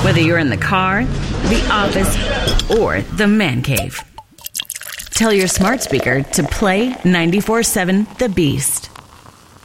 Whether you're in the car, the office, or the man cave. Tell your smart speaker to play 94.7 The Beast.